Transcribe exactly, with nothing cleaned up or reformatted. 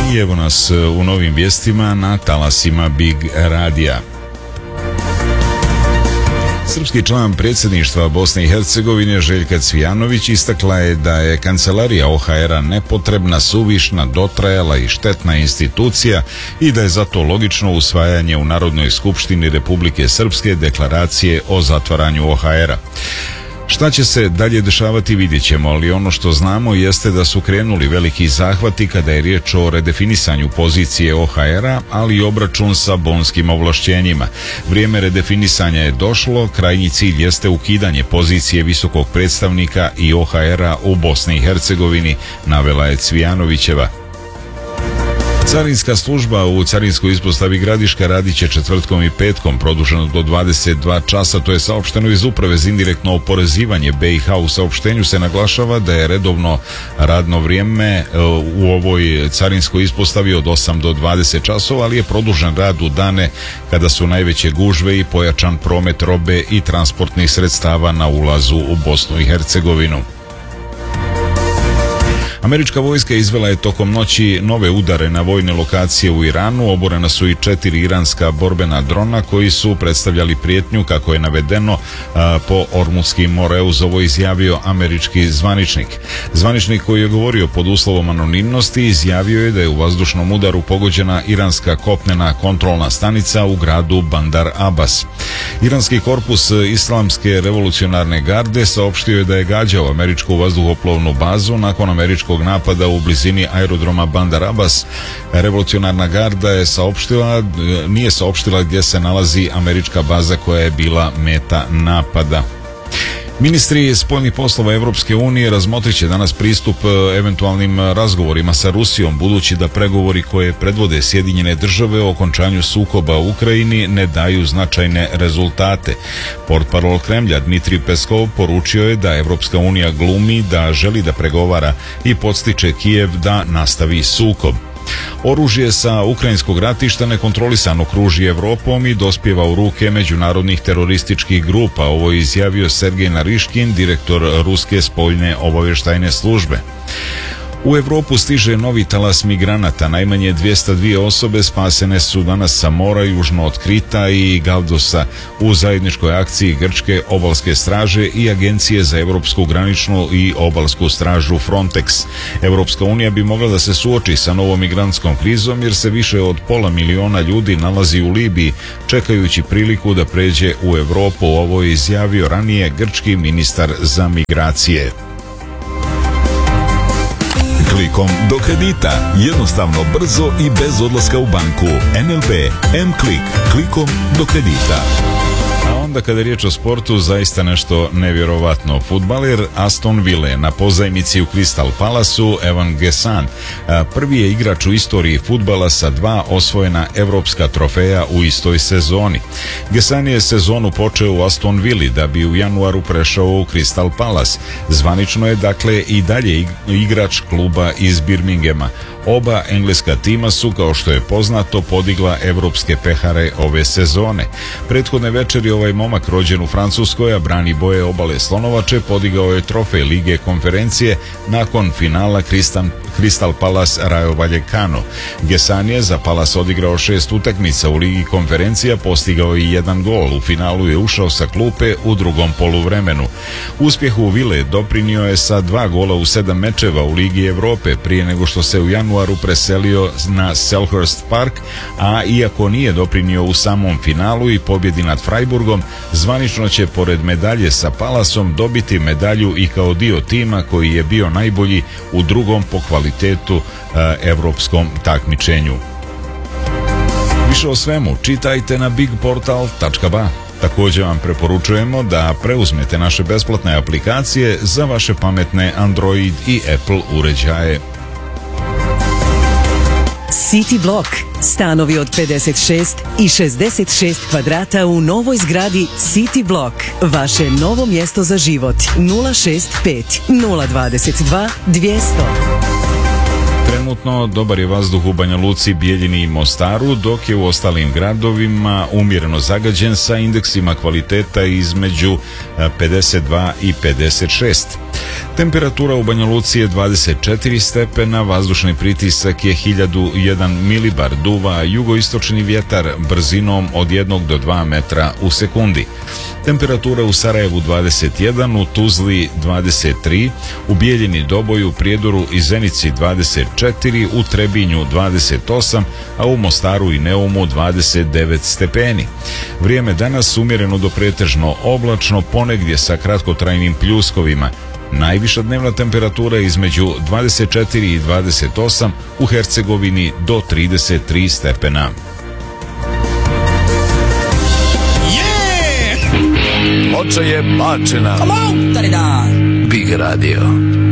i evo nas u novim vijestima na talasima Big Radija. Srpski član predsjedništva Bosne i Hercegovine Željka Cvijanović istakla je da je kancelarija O H R-a nepotrebna, suvišna, dotrajala i štetna institucija i da je zato logično usvajanje u Narodnoj skupštini Republike Srpske deklaracije o zatvaranju O H R-a. Šta će se dalje dešavati vidjet ćemo, ali ono što znamo jeste da su krenuli veliki zahvati kada je riječ o redefinisanju pozicije O H R-a, ali i obračun sa bonskim ovlašćenjima. Vrijeme redefinisanja je došlo, krajnji cilj jeste ukidanje pozicije visokog predstavnika i O H R-a u Bosni i Hercegovini, navela je Cvijanovićeva. Carinska služba u carinskoj ispostavi Gradiška radit će četvrtkom i petkom produženo do dvadeset dva časa, to je saopšteno iz Uprave za indirektno oporezivanje B i H. U saopštenju se naglašava da je redovno radno vrijeme u ovoj carinskoj ispostavi od osam do dvadeset časova, ali je produžen rad u dane kada su najveće gužve i pojačan promet robe i transportnih sredstava na ulazu u Bosnu i Hercegovinu. Američka vojska izvela je tokom noći nove udare na vojne lokacije u Iranu. Oborena su i četiri iranska borbena drona koji su predstavljali prijetnju, kako je navedeno a, po Ormutskim Moreuz, ovo izjavio američki zvaničnik. Zvaničnik koji je govorio pod uslovom anonimnosti izjavio je da je u vazdušnom udaru pogođena iranska kopnena kontrolna stanica u gradu Bandar Abbas. Iranski korpus Islamske revolucionarne garde saopštio je da je gađao američku vazduhoplovnu bazu nakon američkog napada u blizini aerodroma Bandar Abbas. Revolucionarna garda je saopštila, nije saopštila gdje se nalazi američka baza koja je bila meta napada. Ministri spoljnih poslova Evropske unije razmotrit će danas pristup eventualnim razgovorima sa Rusijom, budući da pregovori koje predvode Sjedinjene države o okončanju sukoba u Ukrajini ne daju značajne rezultate. Portparol Kremlja Dmitrij Peskov poručio je da Evropska unija glumi da želi da pregovara i podstiče Kijev da nastavi sukob. Oružje sa ukrajinskog ratišta nekontrolisano kruži Evropom i dospijeva u ruke međunarodnih terorističkih grupa. Ovo je izjavio Sergej Nariškin, direktor Ruske spoljne obavještajne službe. U Evropu stiže novi talas migranata. Najmanje dvjesto dvije osobe spasene su danas sa mora južno od Krita i Gavdosa u zajedničkoj akciji Grčke obalske straže i Agencije za evropsku graničnu i obalsku stražu Frontex. Evropska unija bi mogla da se suoči sa novom migrantskom krizom jer se više od pola miliona ljudi nalazi u Libiji čekajući priliku da pređe u Evropu. Ovo je izjavio ranije grčki ministar za migracije. Klikom do kredita. Jednostavno, brzo i bez odlaska u banku. N L B M-Klik. Klikom do kredita. A onda kada je riječ o sportu, zaista nešto nevjerovatno. Fudbaler Aston Ville na pozajmici u Crystal Palace-u, Evan Gerson, prvi je igrač u istoriji fudbala sa dva osvojena evropska trofeja u istoj sezoni. Gerson je sezonu počeo u Aston Villi da bi u januaru prešao u Crystal Palace. Zvanično je dakle i dalje igrač kluba iz Birminghama. Oba engleska tima su, kao što je poznato, podigla evropske pehare ove sezone. Prethodne večeri ovaj momak rođen u Francuskoj, a brani boje obale Slonovače, podigao je trofej Lige konferencije nakon finala Crystal Palace Rayo Vallecano. Gerson je za Palace odigrao šest utakmica u Ligi konferencija, postigao i jedan gol. U finalu je ušao sa klupe u drugom poluvremenu. Uspjehu Ville doprinio je sa dva gola u sedam mečeva u Ligi Evrope prije nego što se u januaru preselio na Selhurst Park, a iako nije doprinio u samom finalu i pobjedi nad Freiburgom, zvanično će pored medalje sa Palasom dobiti medalju i kao dio tima koji je bio najbolji u drugom po kvalitetu uh, evropskom takmičenju. Više o svemu čitajte na big portal tačka ba. Također vam preporučujemo da preuzmete naše besplatne aplikacije za vaše pametne Android i Apple uređaje. City Block. Stanovi od pedeset šest i šezdeset šest kvadrata u novoj zgradi City Block. Vaše novo mjesto za život. nula šest pet nula dvadeset dva dvjesto. Trenutno dobar je vazduh u Banja Luci, Bijeljini i Mostaru, dok je u ostalim gradovima umjereno zagađen sa indeksima kvaliteta između pedeset dva i pedeset šest. Temperatura u Banja Luci je dvadeset četiri stepena, vazdušni pritisak je hiljadu jedan milibar, duva jugoistočni vjetar brzinom od jednog do dva metra u sekundi. Temperatura u Sarajevu dvadeset jedan, u Tuzli dvadeset tri, u Bijeljini, Doboju, Prijedoru i Zenici dvadeset četiri, u Trebinju dvadeset osam, a u Mostaru i Neumu dvadeset devet stepeni. Vrijeme danas umjereno do pretežno oblačno, ponegdje sa kratkotrajnim pljuskovima. Najviša dnevna temperatura je između dvadeset četiri i dvadeset osam, u Hercegovini do trideset tri stepena. Ploča je bačena. Big Radio.